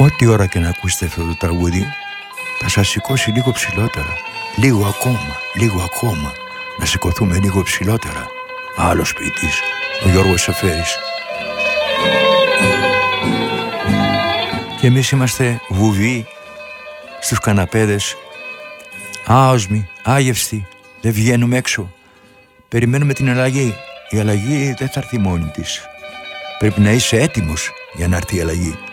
Ό,τι ώρα και να ακούσετε αυτό το τραγούδι, θα σας σηκώσει λίγο ψηλότερα. Λίγο ακόμα. Να σηκωθούμε λίγο ψηλότερα. Άλλος ποιητής, ο Γιώργος Σεφέρης. Και εμείς είμαστε βουβοί στους καναπέδες, άοσμοι, άγευστοι, δεν βγαίνουμε έξω. Περιμένουμε την αλλαγή. Η αλλαγή δεν θα έρθει μόνη της. Πρέπει να είσαι έτοιμος για να έρθει η αλλαγή.